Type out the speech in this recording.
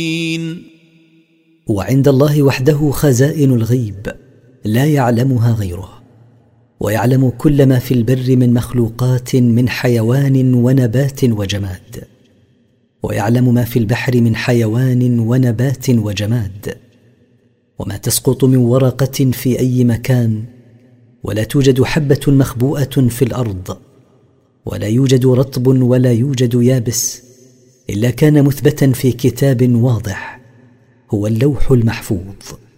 وعند الله وحده خزائن الغيب لا يعلمها غيره، ويعلم كل ما في البر من مخلوقات من حيوان ونبات وجماد، ويعلم ما في البحر من حيوان ونبات وجماد، وما تسقط من ورقة في أي مكان، ولا توجد حبة مخبوءة في الأرض، ولا يوجد رطب ولا يوجد يابس، إلا كان مثبتا في كتاب واضح هو اللوح المحفوظ.